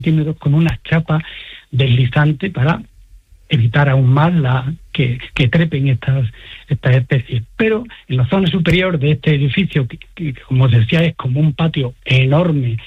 centímetros con unas chapas deslizantes para evitar aún más que trepen estas especies. Pero en la zona superior de este edificio, que como os decía es como un patio enorme